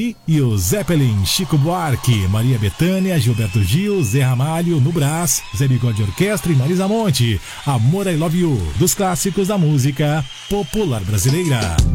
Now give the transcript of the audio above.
Guarani e o Zeppelin, Chico Buarque, Maria Bethânia, Gilberto Gil, Zé Ramalho, No Brás, Zé Bigode Orquestra e Marisa Monte. Amor, I Love You, dos clássicos da música popular brasileira.